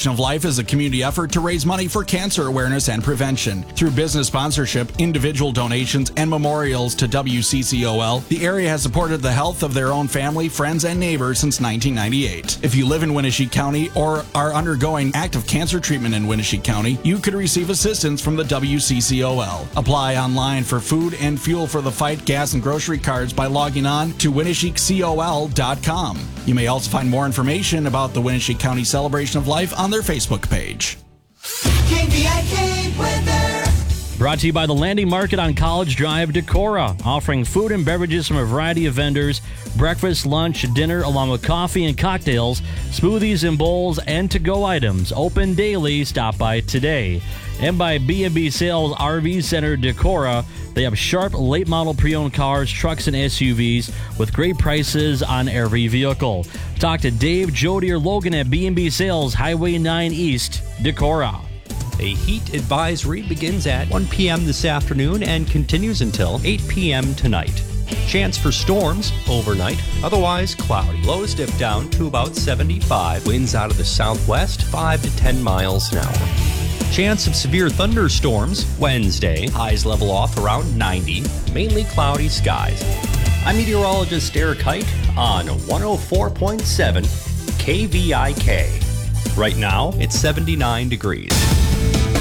Celebration of Life is a community effort to raise money for cancer awareness and prevention. Through business sponsorship, individual donations, and memorials to WCCOL, the area has supported the health of their own family, friends, and neighbors since 1998. If you live in Winneshiek County or are undergoing active cancer treatment in Winneshiek County, you could receive assistance from the WCCOL. Apply online for food and fuel for the fight, gas, and grocery cards by logging on to WinneshiekCOL.com. You may also find more information about the Winneshiek County Celebration of Life on their Facebook page. KVIK weather. Brought to you by the Landing Market on College Drive, Decorah, offering food and beverages from a variety of vendors, breakfast, lunch, dinner, along with coffee and cocktails, smoothies and bowls, and to-go items. Open daily. Stop by today. And by B&B Sales RV Center, Decorah. They have sharp, late-model pre-owned cars, trucks, and SUVs with great prices on every vehicle. Talk to Dave, Jody, or Logan at B&B Sales, Highway 9 East, Decorah. A heat advisory begins at 1 p.m. this afternoon and continues until 8 p.m. tonight. Chance for storms overnight, otherwise cloudy. Lows dip down to about 75. Winds out of the southwest, 5 to 10 miles an hour. Chance of severe thunderstorms Wednesday. Highs level off around 90. Mainly cloudy skies. I'm meteorologist Eric Hike on 104.7 KVIK. Right now, it's 79 degrees.